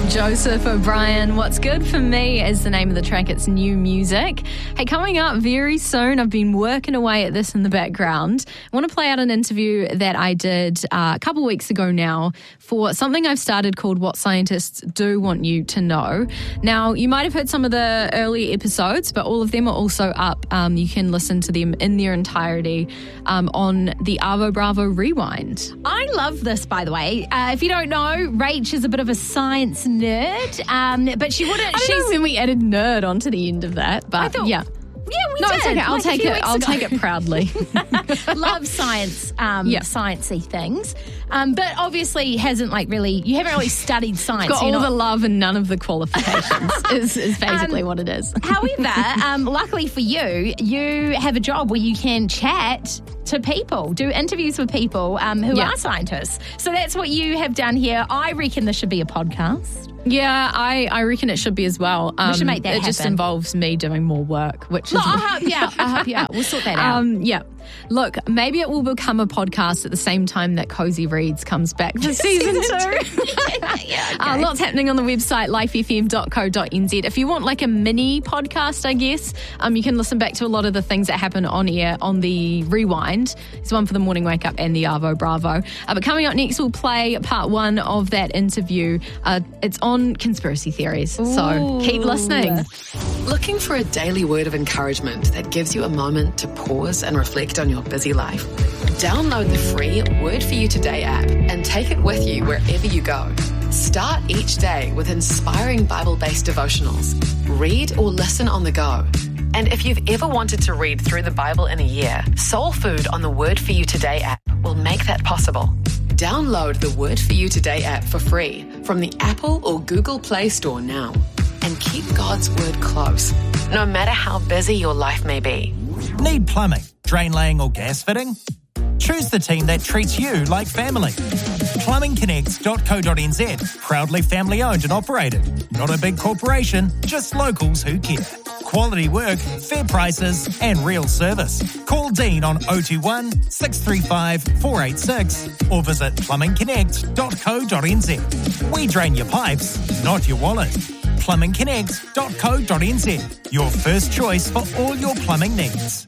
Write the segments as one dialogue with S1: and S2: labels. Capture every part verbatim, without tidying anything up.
S1: Joseph O'Brien. What's Good For Me is the name of the track. It's new music. Hey, coming up very soon, I've been working away at this in the background. I want to play out an interview that I did uh, a couple weeks ago now for something I've started called What Scientists Do Want You to Know. Now, you might have heard some of the early episodes, but all of them are also up. Um, you can listen to them in their entirety um, on the Arvo Bravo Rewind.
S2: I love this, by the way. Uh, if you don't know, Rach is a bit of a science nerd, um, but she wouldn't.
S1: I don't
S2: she's
S1: know when we added nerd onto the end of that, but
S2: I thought,
S1: yeah.
S2: Yeah, we
S1: no,
S2: did.
S1: it's okay. I'll
S2: like
S1: take it. I'll
S2: ago.
S1: take it proudly.
S2: Love science, um,
S1: yeah.
S2: sciencey things, um, but obviously hasn't like really. You haven't really studied science.
S1: Got all
S2: not,
S1: the love and none of the qualifications. is, is basically
S2: um,
S1: what it is.
S2: However, um, luckily for you, you have a job where you can chat to people, do interviews with people um, who
S1: yeah.
S2: are scientists. So that's what you have done here. I reckon this should be a podcast.
S1: Yeah, I, I reckon it should be as well. Um,
S2: we should make that
S1: it
S2: happen.
S1: It just involves me doing more work, which
S2: No,
S1: is...
S2: I'll help you out. I'll help you out. We'll sort that out.
S1: Um, yeah. Look, maybe it will become a podcast at the same time that Cozy Reads comes back for season two.
S2: yeah, okay.
S1: uh, lots happening on the website, life f m dot co dot n z. If you want like a mini podcast, I guess, um, you can listen back to a lot of the things that happen on air on the Rewind. There's one for the Morning Wake Up and the Arvo Bravo. Uh, but coming up next, we'll play part one of that interview. Uh, it's on conspiracy theories,
S2: Ooh.
S1: so keep listening.
S3: Looking for a daily word of encouragement that gives you a moment to pause and reflect on your busy life? Download the free Word For You Today app and take it with you wherever you go. Start each day with inspiring Bible-based devotionals. Read or listen on the go. And if you've ever wanted to read through the Bible in a year, Soul Food on the Word For You Today app will make that possible. Download the Word For You Today app for free from the Apple or Google Play Store now. And keep God's Word close, no matter how busy your life may be.
S4: Need plumbing, drain laying or gas fitting? Choose the team that treats you like family. plumbing connect dot co dot n z. Proudly family owned and operated. Not a big corporation, just locals who care. Quality work, fair prices and real service. Call Dean on oh two one, six three five, four eight six or visit plumbing connect dot co dot n z. We drain your pipes, not your wallet. plumbing connect dot co dot n z. Your first choice for all your plumbing needs.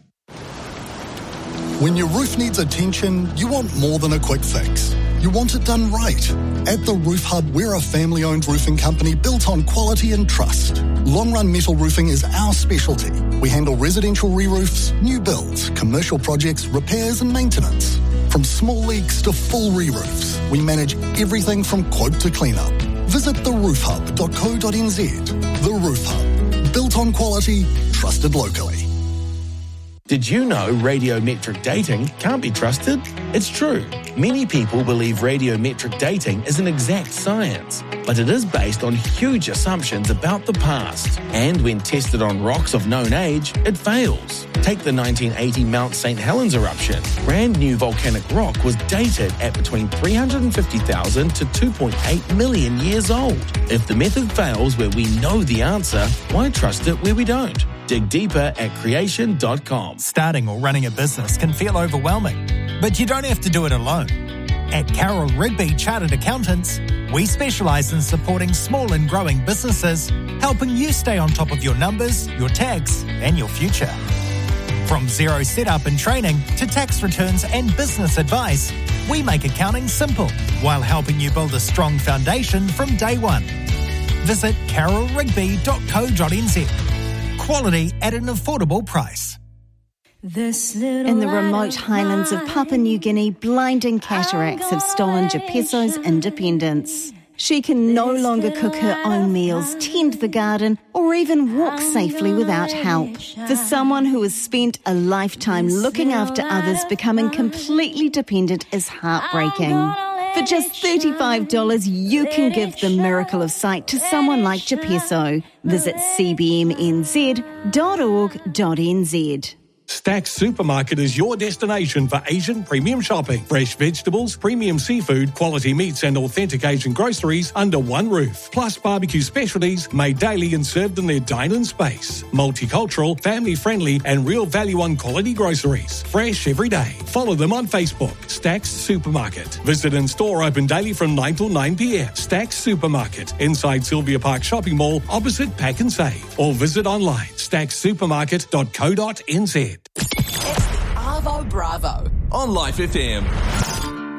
S5: When your roof needs attention, you want more than a quick fix. You want it done right. At The Roof Hub, we're a family-owned roofing company built on quality and trust. Long-run metal roofing is our specialty. We handle residential re-roofs, new builds, commercial projects, repairs and maintenance. From small leaks to full re-roofs, we manage everything from quote to clean-up. Visit the roof hub dot co dot n z. The Roof Hub. Built on quality, trusted locally.
S6: Did you know radiometric dating can't be trusted? It's true. Many people believe radiometric dating is an exact science, but it is based on huge assumptions about the past. And when tested on rocks of known age, it fails. Take the nineteen eighty Mount Saint Helens eruption. Brand new volcanic rock was dated at between three hundred fifty thousand to two point eight million years old. If the method fails where we know the answer, why trust it where we don't? Dig deeper at creation dot com.
S4: Starting or running a business can feel overwhelming, but you don't have to do it alone. At Carroll Rigby Chartered Accountants, we specialise in supporting small and growing businesses, helping you stay on top of your numbers, your tax, and your future. From zero setup and training to tax returns and business advice, we make accounting simple while helping you build a strong foundation from day one. Visit carroll rigby dot co dot n z. Quality at an affordable price.
S7: In the remote highlands of Papua New Guinea, blinding cataracts have stolen Japesso's independence. She can no longer cook her own meals, tend the garden, or even walk safely without help. For someone who has spent a lifetime looking after others, becoming completely dependent is heartbreaking. For just thirty-five dollars, you can give the miracle of sight to someone like Japesso. Visit c b m n z dot org dot n z.
S8: Stack's Supermarket is your destination for Asian premium shopping. Fresh vegetables, premium seafood, quality meats and authentic Asian groceries under one roof. Plus barbecue specialties made daily and served in their dine-in space. Multicultural, family-friendly and real value on quality groceries. Fresh every day. Follow them on Facebook. Stack's Supermarket. Visit in-store open daily from nine till nine p.m. Stack's Supermarket. Inside Sylvia Park Shopping Mall opposite Pack and Save. Or visit online stacks supermarket dot co dot n z.
S9: It's the Arvo Bravo on Life F M.